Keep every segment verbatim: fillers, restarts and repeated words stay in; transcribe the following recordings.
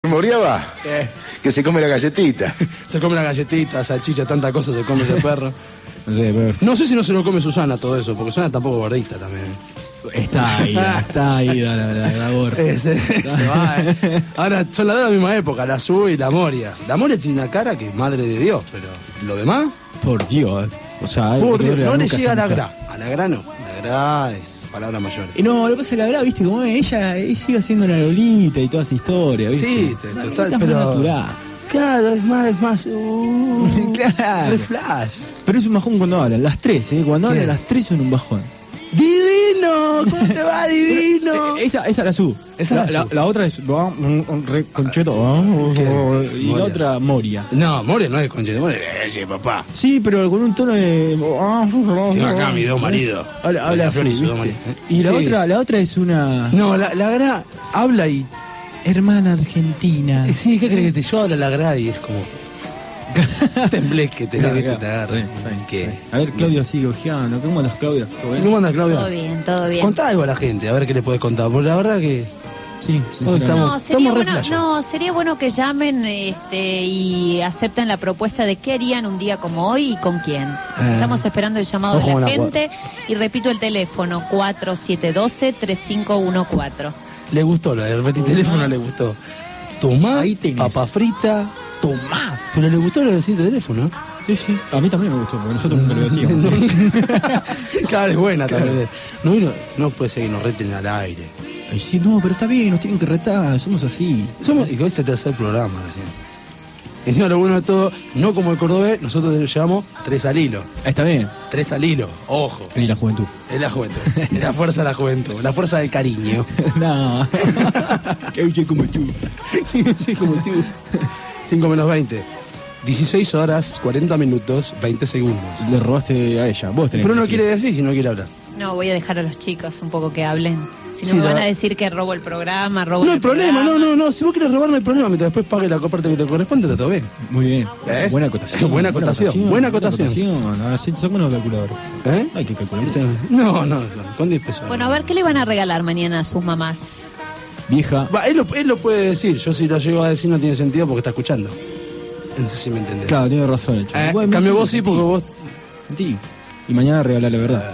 ¿Moriaba? Eh. Que se come la galletita. Se come la galletita, salchicha, tanta cosa se come ese perro. No sé, pero... No sé si no se lo come Susana todo eso, porque Susana tampoco gordita también. Está ahí, está ahí la, la, la, la gorra. Eh, se, se va, eh. Ahora, son las de la misma época, la Sue y la Moria. La Moria tiene una cara que madre de Dios, pero lo demás... Por Dios, o sea... Por Dios, no le nunca llega a la esa gra. A la gra no. La gra es palabra mayor. Y no, lo que pasa es que la verdad, viste, como ella, ella sigue siendo una Lolita y toda esa historia, viste. Sí, La total, Lolita es pero... más natural. Claro, es más, es más... Uh, claro. De flash. Pero es un bajón cuando hablan, las tres, ¿eh? Cuando hablan ¿Qué? las tres son un bajón. ¡Divino! ¿Cómo te va, divino? Esa, esa la subo. Esa la, la la, subo. la otra es un, un re concheto. ¿Qué? Y Moria. la otra Moria. No, Moria no es conchete, Moria es eh, papá. Sí, pero con un tono de. Tengo acá mi dos maridos. Habla, habla así, Flor y sus dos ¿viste? maridos. Y la Sí. otra, la otra es una No, la, la gra habla y... hermana argentina. eh, Sí, ¿qué crees que te yo habla la gra y es como... Temblé que te Claro, que te claro. agarra. Está bien, está bien, ¿Qué? está bien. A ver, Claudio sigue ojeando. ¿Cómo andas, Claudio? ¿Todo bien? ¿Cómo anda, Claudia? Todo bien, todo bien. Contá algo a la gente, a ver qué le podés contar. Porque la verdad que... Sí, Hoy sinceramente. estamos- No, sería re bueno, flash. no, sería bueno que llamen este, y acepten la propuesta de qué harían un día como hoy y con quién. Eh. Estamos esperando el llamado Ojo de con la la gente y repito el teléfono cuatro siete uno dos, tres cinco uno cuatro. Le gustó, lo del Betty teléfono le gustó. Tomá, Ahí tenés. papa frita, tomá. Pero le gustó lo del decir teléfono. Sí, sí. A mí también me gustó, porque nosotros nunca lo decíamos. Claro, es buena también. No, no, no puede ser que nos reten al aire. Ay, sí, no, pero está bien, nos tienen que retar, somos así. Somos, y que hoy es el tercer programa recién. Encima lo bueno de todo, no como el cordobés, nosotros le llevamos tres al hilo. Está bien. Tres al hilo, ojo. Y la juventud. Es la juventud, es la fuerza de la juventud, la fuerza del cariño. No. Que bicho como tú. Sí, como tú. cinco menos veinte. dieciséis horas, cuarenta minutos, veinte segundos. Le robaste a ella. Vos tenés Pero que no decir quiere decir si no quiere hablar. No, voy a dejar a los chicos un poco que hablen. Si no Sí, me van la- a decir que robo el programa, robo No hay el problema, no, programa. no, no. Si vos querés robar, no hay problema. Mientras después pague la parte que te corresponde, está todo bien. eso. Muy bien. ¿Eh? Buena acotación. Buena acotación, buena acotación. Ahora sí, saca una calculadora. ¿Eh? Hay que calcular. No, no, no, con diez pesos. Bueno, a ver, ¿qué le van a regalar mañana a sus mamás? Vieja. Va, él, lo, él lo puede decir. Yo si lo llego a decir no tiene sentido porque está escuchando. No sé si me entendés. Claro, tiene razón el chico. Eh, Bueno, en cambio mentí, vos sí, mentí, porque vos... mentí. Y mañana regalar la verdad.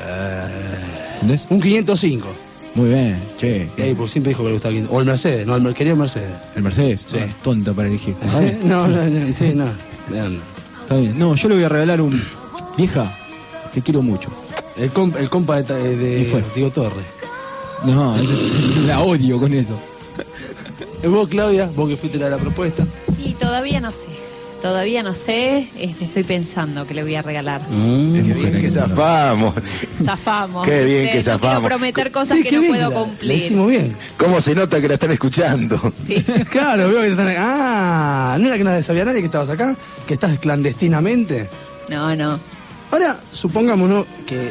¿Entendés? Un quinientos cinco. Muy bien, che. Ey, porque siempre dijo que le gustaba el quinientos. O el Mercedes, no, el Mer- quería el Mercedes. ¿El Mercedes? Sí. Ah, tonta para elegir. ¿Sí? No, no, no, sí, no. No, no. Está bien. No, yo le voy a regalar un... Vieja, te quiero mucho. El, comp- el compa de, de, Y fue. Diego Torres. No, eso es- la odio con eso. ¿Y vos, Claudia? Vos que fuiste la de la propuesta. Y todavía no sé. Todavía no sé. Este, estoy pensando que le voy a regalar. Es Qué mujer bien que ahí, ¿no? zafamos. Zafamos. Qué bien ¿viste? que No zafamos. quiero prometer cosas Sí, que qué no bien, puedo la- cumplir. Le hicimos bien. ¿Cómo se nota que la están escuchando? Sí. Claro, veo que te están... Ah, no era que nadie sabía nadie que estabas acá, que estás clandestinamente. No, no. Ahora, supongámonos que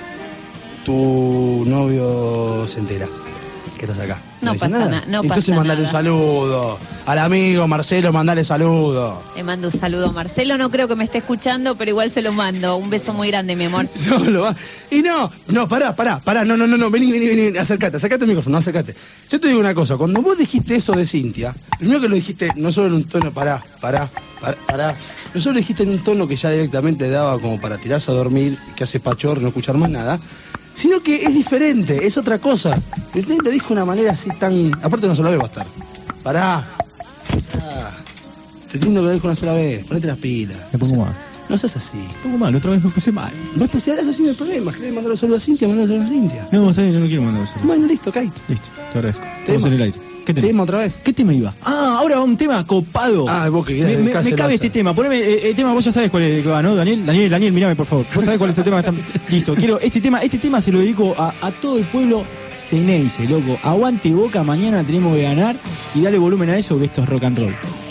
tu novio se entera que estás acá. No dice pasa nada. na- no Entonces pasa mandale un nada. saludo. Al amigo Marcelo, mandale saludo. Le mando un saludo a Marcelo. No creo que me esté escuchando, pero igual se lo mando. Un beso muy grande, mi amor. No, lo va. Y no, no, pará, pará, pará. No, no, no, no. Vení, vení, vení. Acércate, acércate al micrófono, acércate. Yo te digo una cosa. Cuando vos dijiste eso de Cintia, primero que lo dijiste no solo en un tono, pará, pará, pará, pará. No solo lo dijiste en un tono que ya directamente daba como para tirarse a dormir, que hace pachor, no escuchar más nada, sino que es diferente, es otra cosa. Y usted lo dijo de una manera así tan... Aparte no se lo veo estar. Pará. Pará. Te entiendo que lo dijo una sola vez. Ponete las pilas. Me pongo mal. No seas así. Me pongo mal, otra vez me puse mal. No especial, eso sí no hay problema. ¿Querés mandar un saludo a Cintia? Mandar un saludo a Cintia. No, está bien, no lo quiero mandar eso. Bueno, listo, ok. Listo, te agradezco. Tema. Estamos en el aire. ¿Qué tema? ¿Tema otra vez? ¿Qué tema iba? Ah, ahora va un tema copado. Ah, vos que querés Me, me, dedicárselo me a cabe esa. este tema. Poneme eh, el tema, vos ya sabés cuál es el que va, ¿no? Daniel, Daniel, Daniel, mirame por favor. Vos sabés cuál es el tema que está. Listo, quiero este tema, este tema se lo dedico a, a todo el pueblo ceneice, loco. Aguante Boca, mañana tenemos que ganar y dale volumen a eso que esto es rock and roll.